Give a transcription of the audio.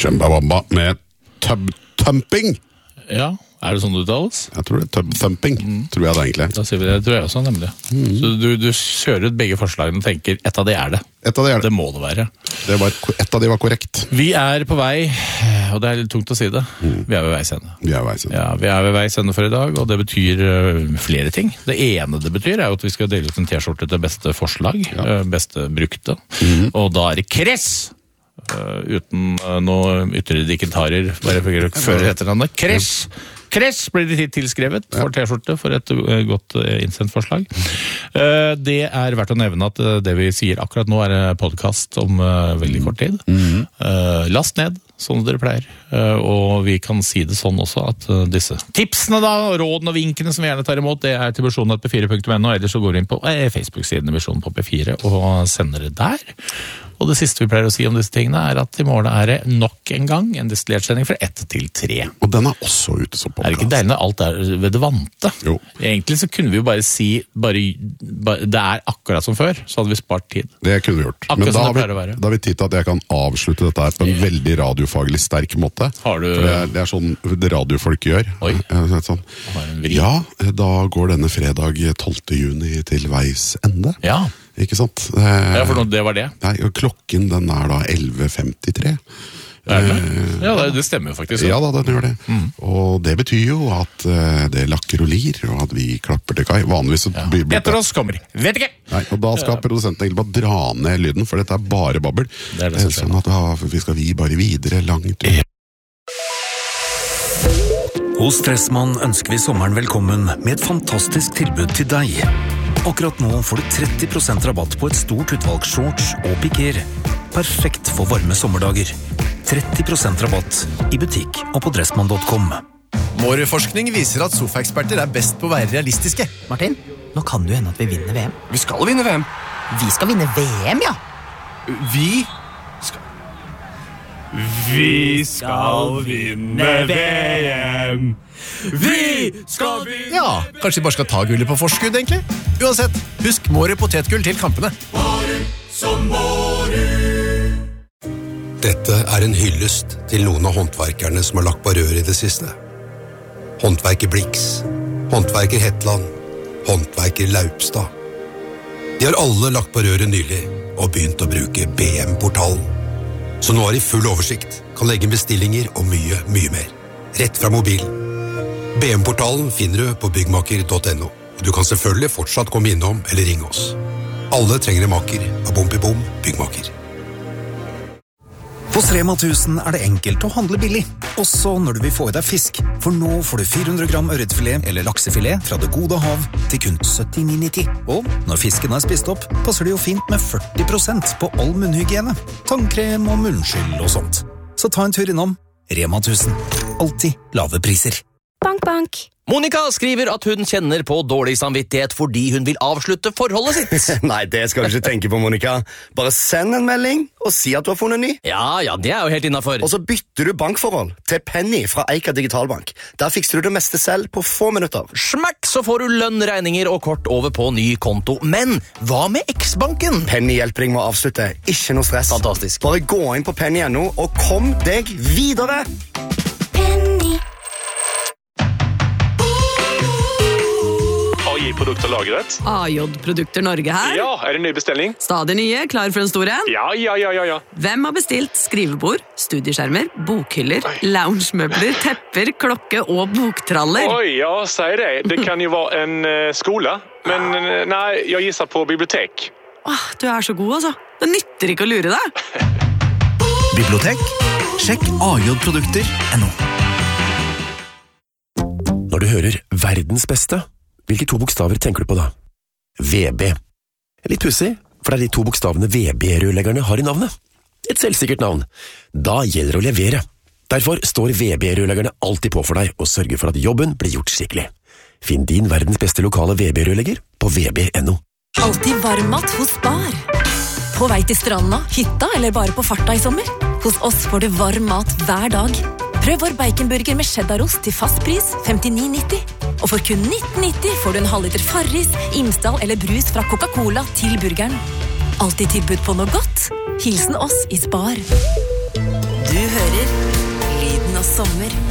Chumbawamba med tub-thumping. Ja, er det sånn det uttales? Jeg tror det er tub-thumping, tror jeg det egentlig. Da sier vi det, tror jeg også, nemlig. Så du kjører ut begge forslagene og tenker, ett av de er det. Et av de er det. Det må det være. Et av de var korrekt. Vi er på vei, og det er litt tungt å si det, vi er ved veis ende. Vi er veis ende. Ja, vi er ved veis ende for i dag, og det betyr flere ting. Det ene det betyr er jo at vi skal dele ut en t-skjorte til beste forslag, beste brukte. Og da er det kress! Uten noe ytterligere diketarer, bare før etternavnet. Kress blir det tilskrevet for t-skjorte for et godt innsendt forslag. Det er verdt å nevne at det vi sier akkurat nå er podcast om veldig kort tid. Last ned, sånn dere pleier. Og vi kan si det sånn også at disse tipsene da, rådene og vinkene som vi gjerne tar imot, det er til visjonen@p4.no, ellers så går vi inn på Facebook-siden Visjonen på P4 og sender det der. Og det siste vi pleier å si om disse tingene er at i morgen er det nok en gang en destillert sending fra 1 til 3. Og den er også ute som podcast. Er det ikke deilig når alt er ved det vante? Jo. Egentlig så kunne vi jo bare si det er akkurat som før, så hadde vi spart tid. Det kunne vi gjort. Akkurat Men som det pleier å være. Da har vi tid til at jeg kan avslutte dette her på en veldig radiofaglig sterk måte. Har du... For det er sånn det radiofolk gjør. Oi. Sånn. Har en vri. Ja, da går denne fredag 12. juni til veis ende. Ja. Ikke sant? Ja, for det var det. Nei, og klokken den er da 11:53. Er det? Ja, det stemmer jo faktisk. Ja da, den gjør det. Og det betyr jo at det lakker og lir, og at vi klapper til kai. Vanligvis så blir det... Etter oss kommer de. Vet ikke! Nei, og da skal produsenten egentlig bare dra ned lyden, for dette er bare babbel. Det er det som skjer. Sånn at vi skal bare videre langt ut. Hos Stressmann ønsker vi sommeren velkommen med et fantastisk tilbud til deg. Akkurat nå får du 30% rabatt på et stort utvalg shorts og piker. Perfekt for varme sommerdager. 30% rabatt i butikk og på dressmann.com. Vår forskning viser at sofaeksperter er best på å være realistiske. Martin, nå kan det jo hende at vi vinner VM. Vi skal vinne VM. Vi skal vinne VM, ja. Vi skal vinne VM! Vi skal vinne! Ja, kanskje vi bare skal ta gullet på forskudd, egentlig? Uansett, husk Mårud potetgull til kampene. Dette er en hyllest til noen av håndverkerne som har lagt på rør i det siste. Håndverker Blix, håndverker Hetland, håndverker Laupstad. De har alle lagt på røret nylig og begynt å bruke BM-portalen. Så nå har de full oversikt, kan legge bestillinger og mye, mye mer. Rett fra mobilen. BM-portalen finner du på byggmaker.no. Og du kan selvfølgelig fortsatt komme innom eller ringe oss. Alle trenger en maker av Bom Byggmaker. Hos Rema 1000 er det enkelt å handle billig, også når du vil få i deg fisk. For nå får du 400 gram ørretfilet eller laksefilet fra det gode hav til kun 79,90. Og når fisken er spist opp, passer det jo fint med 40% på all munnhygiene, tannkrem og munnskyld og sånt. Så ta en tur innom Rema 1000. Alltid lave priser. Bank, bank. Monica skriver at hun kjenner på dårlig samvittighet fordi hun vil avslutte forholdet sitt. Nei, det skal du ikke tenke på, Monica. Bare send en melding og si at du har funnet ny. Ja, det er jo helt innenfor. Og så bytter du bankforhold til Penny fra Eika Digitalbank. Der fikser du det meste selv på få minutter. Smakk, så får du lønn, regninger og kort over på ny konto. Men hva med X-banken? Penny hjelper deg med å avslutte. Ikke noe stress. Fantastisk. Bare gå inn på penny.no og kom deg videre. AJ-produkter lagret. AJ-produkter Norge her. Ja, er det ny bestilling? Stadig nye, klar for en stor en. Ja. Hvem har bestilt skrivebord, studieskjermer, bokhyller, loungemøbler, tepper, klokke og boktraller? Oi, ja, sier det. Det kan jo være en skole. Men nei, jeg gisser på bibliotek. Du er så god, altså. Det nytter ikke å lure deg. Bibliotek? Sjekk AJ-produkter.no. Når du hører verdens beste, hvilke 2 bokstaver tenker du på da? VB. Litt pussig, for det er de 2 bokstavene VB-rørleggerne har i navnet. Et selvsikkert navn. Da gjelder det å levere. Derfor står VB-rørleggerne alltid på for deg og sørger for at jobben blir gjort skikkelig. Finn din verdens beste lokale VB-rørlegger på vb.no. Alltid varmmat hos Spar. På vei til stranda, hytta eller bare på farta i sommer? Hos oss får du varm mat hver dag. Prøv vår baconburger med cheddarost til fast pris 59,90. Og for kun 19,90 får du en halvliter Farris, Imsdal eller brus fra Coca-Cola til burgeren. Alltid tilbud på noe godt. Hilsen oss i Spar. Du hører lyden av sommer